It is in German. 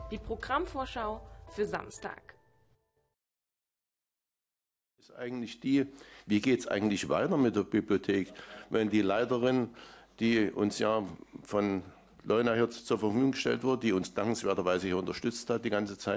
die Programmvorschau für Samstag. Ist eigentlich wie geht es eigentlich weiter mit der Bibliothek? Wenn die Leiterin, die uns ja von Leuna hier zur Verfügung gestellt wurde, die uns dankenswerterweise hier unterstützt hat die ganze Zeit,